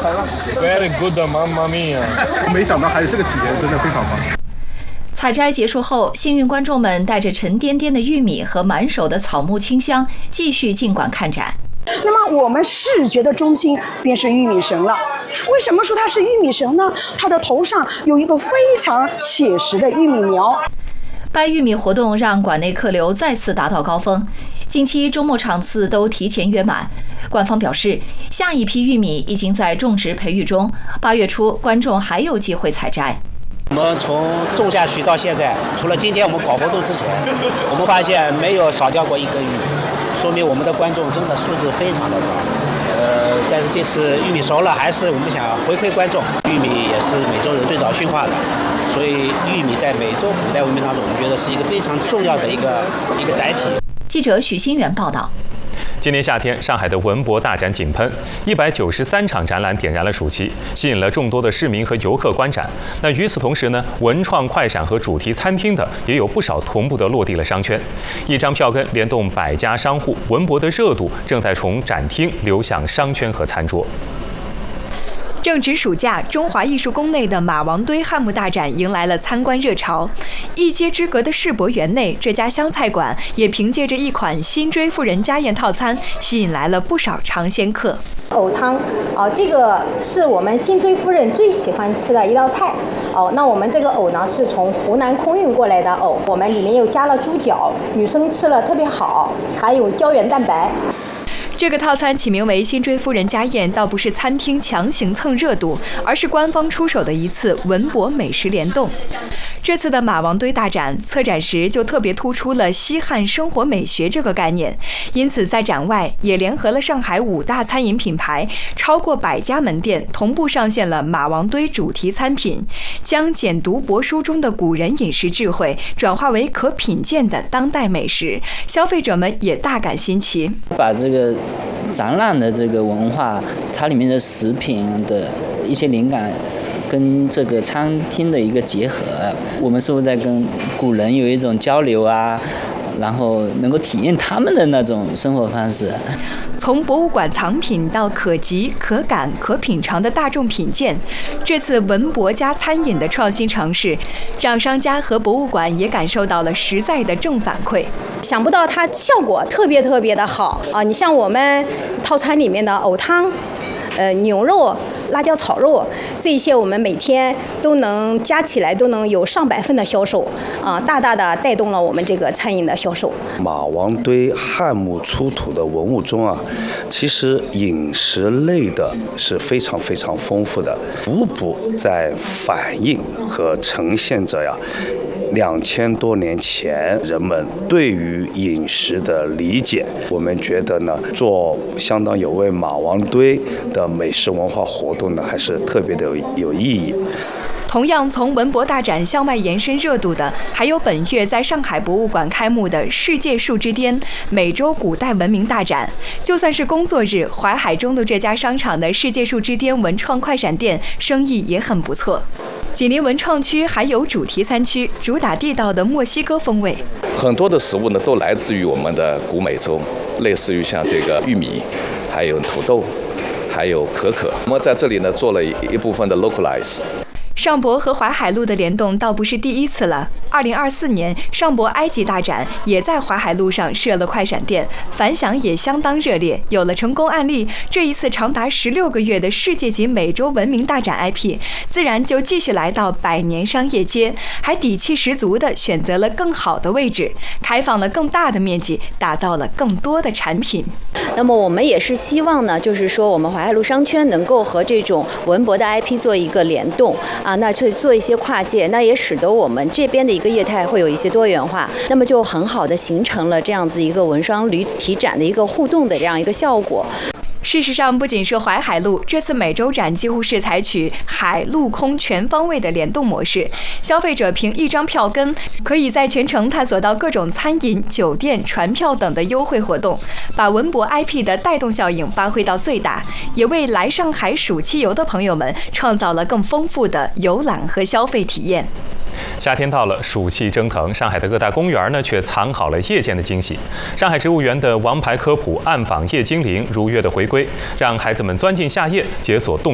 Very good, mamma mia！ 没想到还有这个体验，真的非常棒。 采摘结束后，幸运观众们带着沉甸甸的玉米和满手的草木清香，继续进馆看展。 那么我们视觉的中心便是玉米神了。为什么说它是玉米神呢？它的头上有一个非常写实的玉米苗。 掰玉米活动让馆内客流再次达到高峰，近期周末场次都提前约满。官方表示，下一批玉米已经在种植培育中，8月初观众还有机会采摘。 我们从种下去到现在，除了今天我们搞活动之前，我们发现没有少掉过一根玉米，说明我们的观众真的素质非常的高。但是这次玉米熟了，还是我们想回馈观众。玉米也是美洲人最早驯化的，所以玉米在美洲古代文明当中，我们觉得是一个非常重要的一个载体。 记者许新元报道。 今年夏天，上海的文博大展井喷，193场展览点燃了暑气，吸引了众多的市民和游客观展。那与此同时呢，文创快闪和主题餐厅的也有不少同步的落地了商圈。一张票根联动100家商户，文博的热度正在从展厅流向商圈和餐桌。 正值暑假，中华艺术宫内的马王堆汉墓大展迎来了参观热潮。一街之隔的世博园内，这家湘菜馆也凭借着一款辛追夫人家宴套餐，吸引来了不少尝鲜客。 藕汤，这个是我们辛追夫人最喜欢吃的一道菜。那我们这个藕呢，是从湖南空运过来的藕，我们里面又加了猪脚，女生吃了特别好，还有胶原蛋白。 这个套餐起名为辛追夫人家宴，倒不是餐厅强行蹭热度，而是官方出手的一次文博美食联动。这次的马王堆大展策展时就特别突出了西汉生活美学这个概念，因此在展外也联合了上海5大餐饮品牌，超过100家门店同步上线了马王堆主题餐品，将简读帛书中的古人饮食智慧转化为可品鉴的当代美食，消费者们也大感新奇。 把这个展览的这个文化，它里面的食品的一些灵感跟这个餐厅的一个结合，我们是不是在跟古人有一种交流啊，然后能够体验他们的那种生活方式。 从博物馆藏品到可及、可感、可品尝的大众品鉴，这次文博加餐饮的创新尝试，让商家和博物馆也感受到了实在的正反馈。 想不到它效果特别的好啊！你像我们套餐里面的藕汤、牛肉、辣椒炒肉，这一些我们每天都能加起来都能有上百份的销售啊，大大的带动了我们这个餐饮的销售。 马王堆汉墓出土的文物中啊，其实饮食类的是非常丰富的，无不在反映和呈现着2000多年前人们对于饮食的理解。我们觉得呢，做相当有为马王堆的美食文化活动呢，还是特别的有意义。 同样从文博大展向外延伸热度的，还有本月在上海博物馆开幕的世界树之巅美洲古代文明大展。就算是工作日，淮海中路这家商场的世界树之巅文创快闪店生意也很不错。紧邻文创区还有主题餐区，主打地道的墨西哥风味。 很多的食物呢，都来自于我们的古美洲，类似于像这个玉米，还有土豆，还有可可。我们在这里呢，做了一部分的 localize。 上博和淮海路的联动倒不是第一次了。2024年，上博埃及大展也在淮海路上设了快闪店，反响也相当热烈。有了成功案例，这一次长达16个月的世界级美洲文明大展 IP， 自然就继续来到百年商业街，还底气十足地选择了更好的位置，开放了更大的面积，打造了更多的产品。 那么我们也是希望呢，就是说我们淮海路商圈能够和这种文博的 IP 做一个联动啊，那去做一些跨界，那也使得我们这边的一个业态会有一些多元化，那么就很好的形成了这样子一个文商旅体展的一个互动的这样一个效果。 事实上，不仅是淮海路，这次美洲展几乎是采取海陆空全方位的联动模式。消费者凭一张票根，可以在全程探索到各种餐饮、酒店、船票等的优惠活动，把文博 IP 的带动效应发挥到最大，也为来上海暑期游的朋友们创造了更丰富的游览和消费体验。 夏天到了，暑气蒸腾，上海的各大公园呢却藏好了夜间的惊喜。上海植物园的王牌科普暗访夜精灵如约的回归，让孩子们钻进夏夜，解锁动